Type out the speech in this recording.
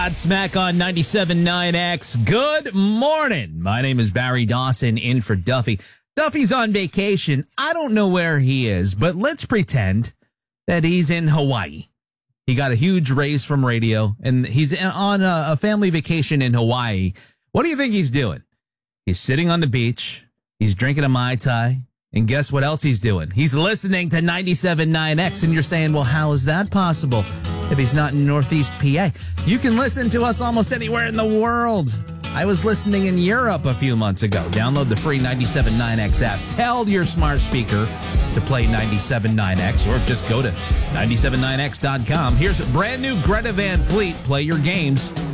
Smack on 97.9X. Good morning. My name is Barry Dawson in for Duffy. Duffy's on vacation. I don't know where he is, but let's pretend that he's in Hawaii. He got a huge raise from radio, and he's on a family vacation in Hawaii. What do you think he's doing? He's sitting on the beach. He's drinking a Mai Tai. And guess what else he's doing? He's listening to 97.9X, and you're saying, well, how is that possible if he's not in Northeast PA? You can listen to us almost anywhere in the world. I was listening in Europe a few months ago. Download the free 97.9X app. Tell your smart speaker to play 97.9X, or just go to 979x.com. Here's brand new Greta Van Fleet. Play your games